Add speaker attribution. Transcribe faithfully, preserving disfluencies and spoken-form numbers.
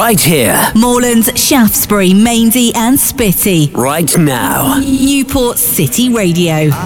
Speaker 1: right here.
Speaker 2: Moorlands, Shaftesbury, Mainsey and Spitty.
Speaker 1: Right now.
Speaker 2: Newport City Radio.